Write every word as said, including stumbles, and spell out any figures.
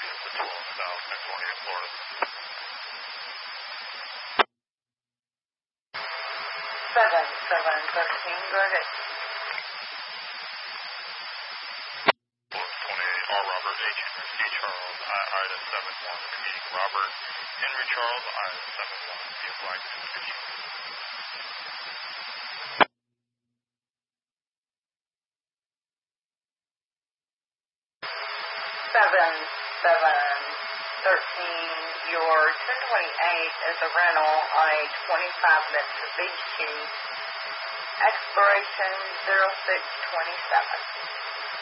It's a twelve South Concordia, Florida. seven seven thirteen, go ahead. twenty-eight R. Robert H. C. Charles, I. Ida seven one, meeting Robert Henry Charles, Ida seven one, via flight information. seven seven thirteen, your ten twenty-eight is a rental on a twenty-five Mitsubishi, expiration zero six twenty-seven.